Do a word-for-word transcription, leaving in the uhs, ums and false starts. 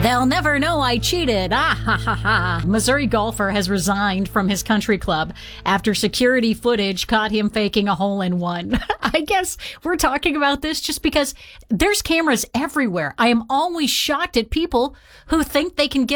They'll never know I cheated. Ah, ha, ha, ha. Missouri golfer has resigned from his country club after security footage caught him faking a hole-in-one. I guess we're talking about this just because there's cameras everywhere. I am always shocked at people who think they can get